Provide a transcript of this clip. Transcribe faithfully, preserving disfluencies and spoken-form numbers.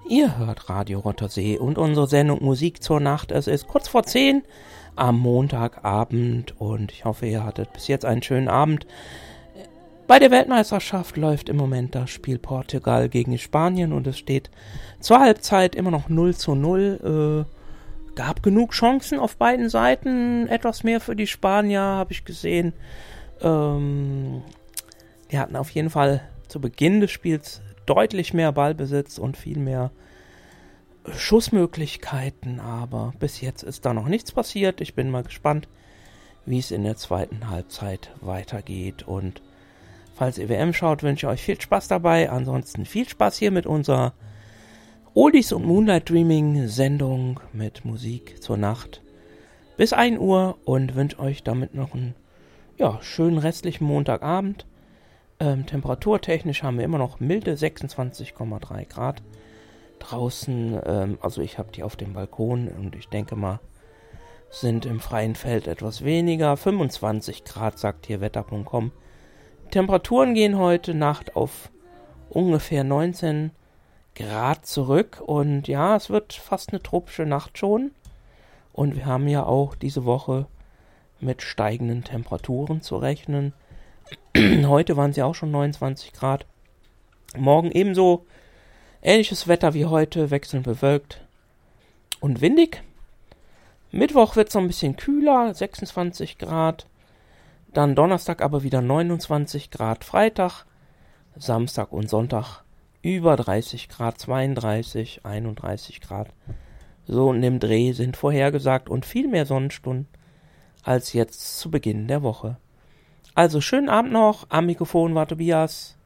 Ihr hört Radio Rottersee und unsere Sendung Musik zur Nacht. Es ist kurz vor zehn am Montagabend und ich hoffe, ihr hattet bis jetzt einen schönen Abend. Bei der Weltmeisterschaft läuft im Moment das Spiel Portugal gegen Spanien und es steht zur Halbzeit immer noch null zu null. Äh, gab genug Chancen auf beiden Seiten, etwas mehr für die Spanier, habe ich gesehen. Ähm, die hatten auf jeden Fall zu Beginn des Spiels deutlich mehr Ballbesitz und viel mehr Schussmöglichkeiten, aber bis jetzt ist da noch nichts passiert. Ich bin mal gespannt, wie es in der zweiten Halbzeit weitergeht. Und falls ihr W M schaut, wünsche ich euch viel Spaß dabei. Ansonsten viel Spaß hier mit unserer Oldies und Moonlight Dreaming Sendung mit Musik zur Nacht bis ein Uhr und wünsche euch damit noch einen ja, schönen restlichen Montagabend. Ähm, temperaturtechnisch haben wir immer noch milde sechsundzwanzig Komma drei Grad draußen. Ähm, also ich habe die auf dem Balkon und ich denke mal, sind im freien Feld etwas weniger. fünfundzwanzig Grad sagt hier wetter punkt com. Temperaturen gehen heute Nacht auf ungefähr neunzehn Grad zurück. Und ja, es wird fast eine tropische Nacht schon. Und wir haben ja auch diese Woche mit steigenden Temperaturen zu rechnen. Heute waren sie auch schon neunundzwanzig Grad. Morgen ebenso ähnliches Wetter wie heute, wechselnd bewölkt und windig. Mittwoch wird es noch ein bisschen kühler, sechsundzwanzig Grad. Dann Donnerstag aber wieder neunundzwanzig Grad. Freitag, Samstag und Sonntag über dreißig Grad, zweiunddreißig, einunddreißig Grad. So in dem Dreh sind vorhergesagt und viel mehr Sonnenstunden als jetzt zu Beginn der Woche. Also schönen Abend noch. Am Mikrofon war Tobias.